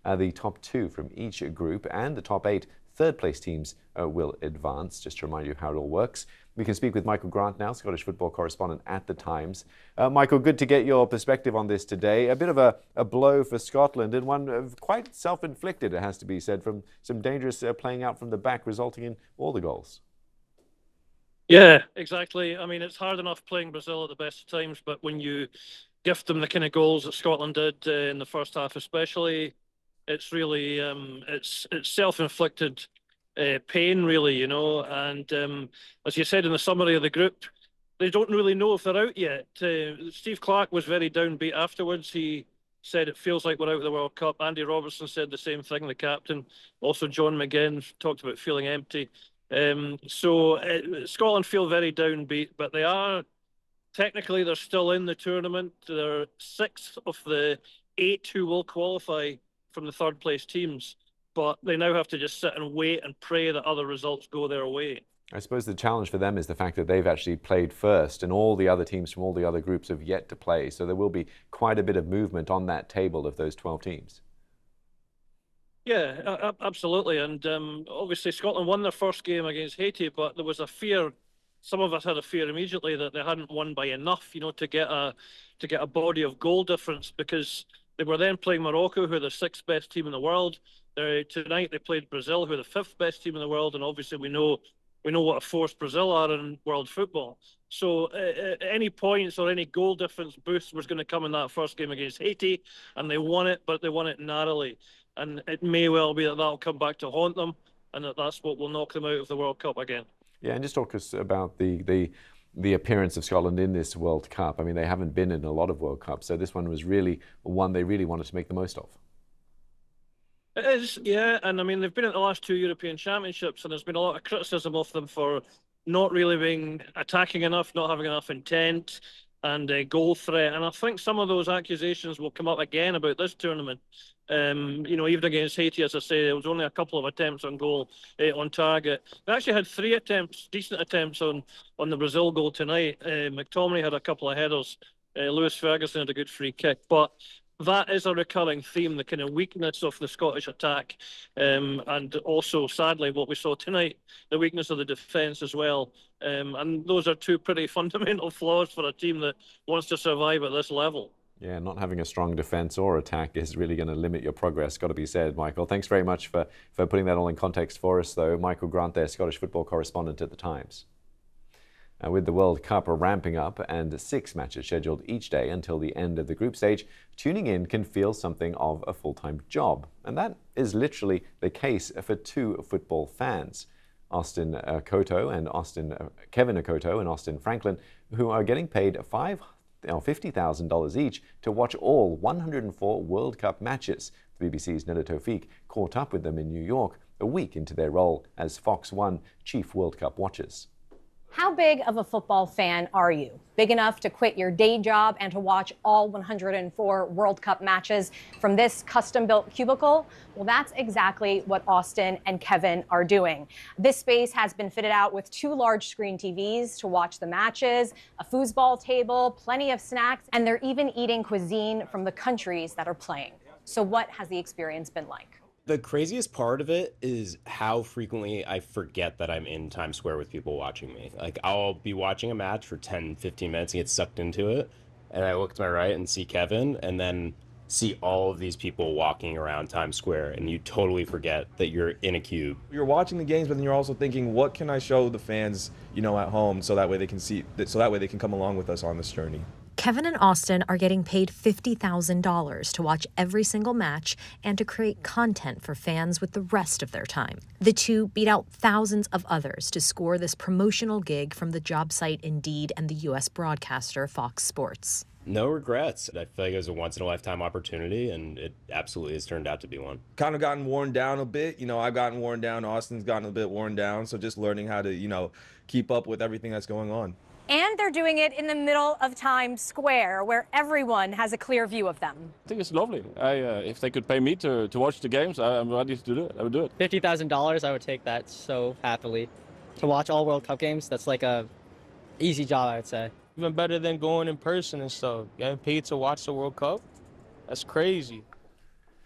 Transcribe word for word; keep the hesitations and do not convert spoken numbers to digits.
Uh, the top two from each group and the top eight third place teams uh, will advance. Just to remind you how it all works. We can speak with Michael Grant now, Scottish football correspondent at The Times. Uh, Michael, good to get your perspective on this today. A bit of a, a blow for Scotland, and one of quite self-inflicted, it has to be said, from some dangerous uh, playing out from the back, resulting in all the goals. Yeah, exactly. I mean, it's hard enough playing Brazil at the best of times, but when you gift them the kind of goals that Scotland did uh, in the first half especially, it's really, um, it's, it's self-inflicted Uh, pain, really, you know. And um, as you said in the summary of the group, they don't really know if they're out yet. Uh, Steve Clarke was very downbeat afterwards. He said it feels like we're out of the World Cup. Andy Robertson said the same thing, the captain. Also, John McGinn talked about feeling empty. Um, so uh, Scotland feel very downbeat, but they are technically they're still in the tournament. They're sixth of the eight who will qualify from the third place teams. But they now have to just sit and wait and pray that other results go their way. I suppose the challenge for them is the fact that they've actually played first and all the other teams from all the other groups have yet to play. So there will be quite a bit of movement on that table of those twelve teams. Yeah, absolutely. And um, obviously Scotland won their first game against Haiti, but there was a fear, some of us had a fear immediately that they hadn't won by enough, you know, to get a, to get a body of goal difference, because they were then playing Morocco, who are the sixth best team in the world. Uh, tonight they played Brazil, who are the fifth best team in the world, and obviously we know we know what a force Brazil are in world football. So uh, any points or any goal difference boost was going to come in that first game against Haiti, and they won it, but they won it narrowly. And it may well be that that'll come back to haunt them, and that that's what will knock them out of the World Cup again. Yeah, and just talk us about the the the appearance of Scotland in this World Cup. I mean, they haven't been in a lot of World Cups, so this one was really one they really wanted to make the most of. It is, yeah, and I mean, they've been at the last two European Championships, and there's been a lot of criticism of them for not really being attacking enough, not having enough intent and a goal threat. And I think some of those accusations will come up again about this tournament. Um, you know, even against Haiti, as I say, there was only a couple of attempts on goal uh, on target. They actually had three attempts, decent attempts on, on the Brazil goal tonight. Uh, McTominay had a couple of headers. Uh, Lewis Ferguson had a good free kick. But that is a recurring theme, the kind of weakness of the Scottish attack. Um, and also, sadly, what we saw tonight, the weakness of the defence as well. Um, and those are two pretty fundamental flaws for a team that wants to survive at this level. Yeah, not having a strong defence or attack is really going to limit your progress, got to be said, Michael. Thanks very much for, for putting that all in context for us, though. Michael Grant there, Scottish football correspondent at The Times. Uh, with the World Cup ramping up and six matches scheduled each day until the end of the group stage, tuning in can feel something of a full-time job. And that is literally the case for two football fans, Austin Okoto and Austin uh, Kevin Okoto and Austin Franklin, who are getting paid five, fifty thousand dollars each to watch all one hundred four World Cup matches. The B B C's Neda Tawfiq caught up with them in New York a week into their role as Fox one chief World Cup watchers. How big of a football fan are you? Big enough to quit your day job and to watch all one hundred four World Cup matches from this custom-built cubicle? Well, that's exactly what Austin and Kevin are doing. This space has been fitted out with two large screen T Vs to watch the matches, a foosball table, plenty of snacks, and they're even eating cuisine from the countries that are playing. So what has the experience been like? The craziest part of it is how frequently I forget that I'm in Times Square with people watching me. Like, I'll be watching a match for ten, fifteen minutes and get sucked into it, and I look to my right and see Kevin, and then see all of these people walking around Times Square, and you totally forget that you're in a cube. You're watching the games, but then you're also thinking, what can I show the fans, you know, at home, so that way they can see, so that way they can come along with us on this journey. Kevin and Austin are getting paid fifty thousand dollars to watch every single match and to create content for fans with the rest of their time. The two beat out thousands of others to score this promotional gig from the job site Indeed and the U S broadcaster Fox Sports. No regrets. I feel like it was a once-in-a-lifetime opportunity, and it absolutely has turned out to be one. Kind of gotten worn down a bit. You know, I've gotten worn down. Austin's gotten a bit worn down. So just learning how to, you know, keep up with everything that's going on. And they're doing it in the middle of Times Square, where everyone has a clear view of them. I think it's lovely. I, uh, if they could pay me to, to watch the games, I, I'm ready to do it. I would do it. fifty thousand dollars, I would take that so happily. To watch all World Cup games, that's like a easy job, I would say. Even better than going in person and stuff. Getting paid to watch the World Cup, that's crazy.